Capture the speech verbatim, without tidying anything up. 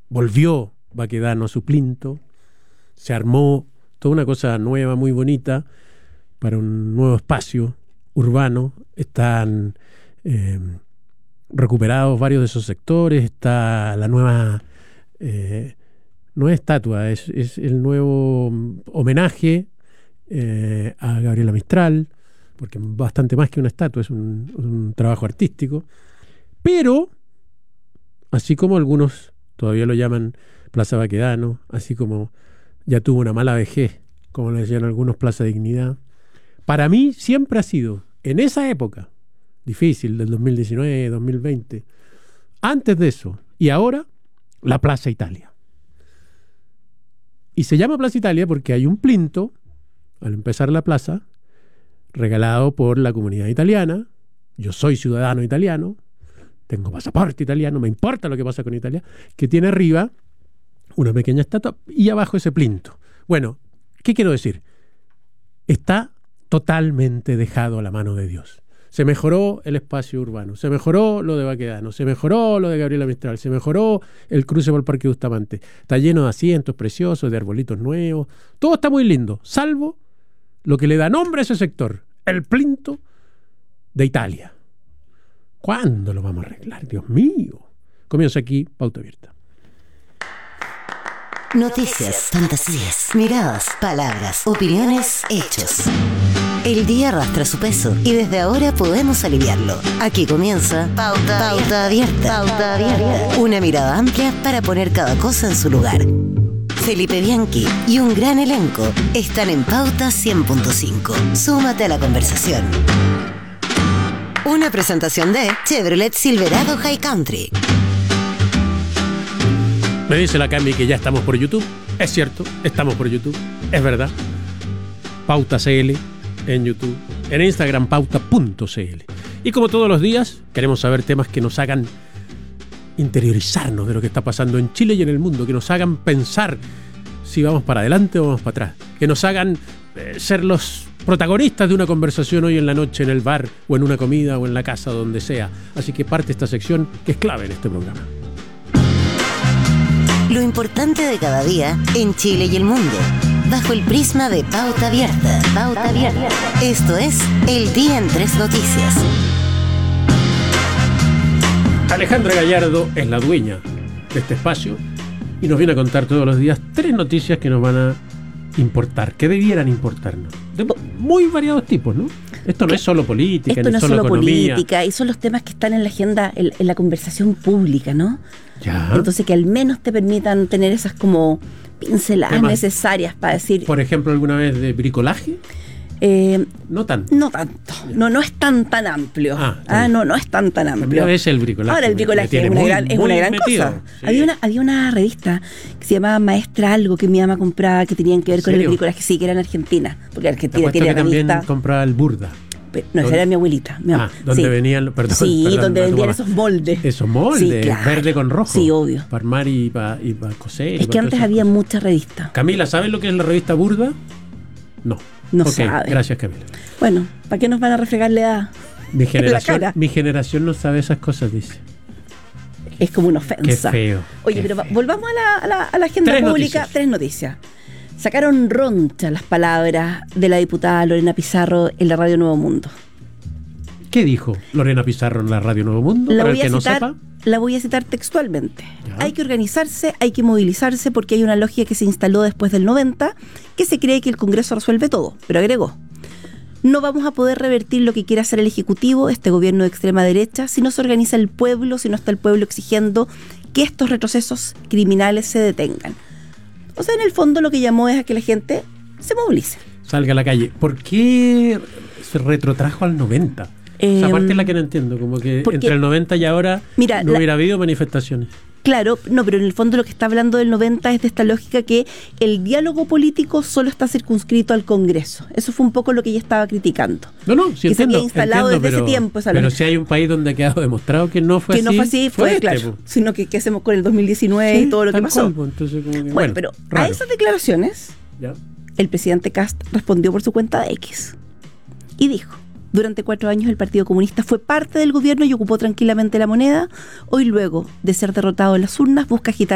volvió Baquedano a su plinto, se armó toda una cosa nueva, muy bonita, para un nuevo espacio urbano. Están eh, recuperados varios de esos sectores, está la nueva, eh, no es estatua, es, es el nuevo homenaje eh, a Gabriela Mistral, porque bastante más que una estatua, es un, un trabajo artístico. Pero, así como algunos todavía lo llaman Plaza Baquedano, así como ya tuvo una mala vejez, como le decían algunos, Plaza Dignidad, para mí siempre ha sido, en esa época difícil del dos mil diecinueve, dos mil veinte, antes de eso y ahora, la Plaza Italia. Y se llama Plaza Italia porque hay un plinto, al empezar la plaza, regalado por la comunidad italiana. Yo soy ciudadano italiano, tengo pasaporte italiano, me importa lo que pasa con Italia, que tiene arriba una pequeña estatua y abajo ese plinto. Bueno, ¿qué quiero decir? Está totalmente dejado a la mano de Dios. Se mejoró el espacio urbano, se mejoró lo de Baquedano, se mejoró lo de Gabriela Mistral, se mejoró el cruce por el Parque Bustamante. Está lleno de asientos preciosos, de arbolitos nuevos. Todo está muy lindo, salvo lo que le da nombre a ese sector, el plinto de Italia. ¿Cuándo lo vamos a arreglar? Dios mío. Comienza aquí Pauta Abierta. Noticias, fantasías, miradas, palabras, opiniones, hechos. El día arrastra su peso y desde ahora podemos aliviarlo. Aquí comienza Pauta, Pauta Abierta. Pauta Abierta. Una mirada amplia para poner cada cosa en su lugar. Felipe Bianchi y un gran elenco están en Pauta cien punto cinco. Súmate a la conversación. Una presentación de Chevrolet Silverado High Country. Me dice la Cami que ya estamos por YouTube. Es cierto, estamos por YouTube. Es verdad. Pauta C L en YouTube. En Instagram, pauta punto c l. Y como todos los días, queremos saber temas que nos hagan interiorizarnos de lo que está pasando en Chile y en el mundo, que nos hagan pensar si vamos para adelante o vamos para atrás, que nos hagan eh, ser los protagonistas de una conversación hoy en la noche en el bar o en una comida o en la casa, donde sea. Así que parte esta sección que es clave en este programa. Lo importante de cada día en Chile y el mundo, bajo el prisma de Pauta Abierta. Pauta Abierta. Esto es El Día en Tres Noticias. Alejandra Gallardo es la dueña de este espacio y nos viene a contar todos los días tres noticias que nos van a importar, que debieran importarnos. De muy variados tipos, ¿no? Esto no es solo política, Esto ni no es solo solo economía. política, y son los temas que están en la agenda, en, en la conversación pública, ¿no? Ya. Entonces que al menos te permitan tener esas como pinceladas Temas, necesarias para decir... Por ejemplo, ¿alguna vez de bricolaje? Eh, no tanto. No tanto. No, no es tan tan amplio. Ah, ah no, no es tan tan amplio. A veces el bricolaje. Ahora el bricolaje es una muy, gran, es una gran cosa. Sí. Había una, había una revista que se llamaba Maestra Algo que mi mamá compraba que tenían que ver con el bricolaje, sí, que era en Argentina, porque Argentina tiene que revista. También compraba el Burda. No, esa era mi abuelita. Mi ah, donde sí. venían, perdón, sí, perdón, donde perdón, vendían esos moldes. Esos moldes, sí, claro. Verde con rojo. Sí, obvio. Para armar y para y pa coser. Es que antes había cosas. muchas revistas. Camila, ¿sabes lo que es la revista Burda? No. No okay, sabe. Gracias, Camila. Bueno, ¿para qué nos van a refregar la edad? Mi generación, la cara. mi generación no sabe esas cosas, dice. Es como una ofensa. Qué feo. Oye, qué pero feo. volvamos a la, a la, a la agenda Tres pública. noticias. Tres noticias. Sacaron roncha las palabras de la diputada Lorena Pizarro en la Radio Nuevo Mundo. ¿Qué dijo Lorena Pizarro en la Radio Nuevo Mundo? La Para voy, el que a no citar, sepa. la voy a citar textualmente. Ya. Hay que organizarse, hay que movilizarse porque hay una lógica que se instaló después del noventa que se cree que el Congreso resuelve todo, pero agregó: no vamos a poder revertir lo que quiera hacer el Ejecutivo, este gobierno de extrema derecha, si no se organiza el pueblo, si no está el pueblo exigiendo que estos retrocesos criminales se detengan. O sea, en el fondo lo que llamó es a que la gente se movilice. Salga a la calle. ¿Por qué se retrotrajo al noventa? Eh, Esa parte es la que no entiendo, como que porque, entre el noventa y ahora mira, no la, hubiera habido manifestaciones. Claro, no, pero en el fondo lo que está hablando del noventa es de esta lógica que el diálogo político solo está circunscrito al Congreso. Eso fue un poco lo que ella estaba criticando. No, no, sí que entiendo, se había instalado entiendo, desde pero, ese tiempo esa pero lógica. si hay un país donde ha quedado demostrado que no fue que así. no fue así, fue, este, claro, po. sino que qué hacemos con el dos mil diecinueve Sí, y todo lo que tal pasó. cual, po. Entonces, como que, bueno, bueno, pero raro. a esas declaraciones, ¿Ya? el presidente Kast respondió por su cuenta de X y dijo: durante cuatro años el Partido Comunista fue parte del gobierno y ocupó tranquilamente la moneda. Hoy, luego de ser derrotado en las urnas, busca agitar